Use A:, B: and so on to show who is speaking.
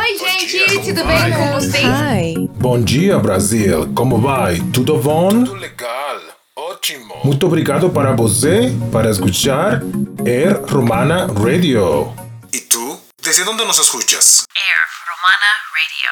A: Oi, gente, tudo bem com vocês?
B: Hi.
C: Bom dia, Brasil. Como vai? Tudo bom?
D: Tudo legal, ótimo.
C: Muito obrigado para você, para escuchar Air Romana Radio.
D: ¿Y tú? ¿Desde dónde nos escuchas?
A: Air Romana Radio.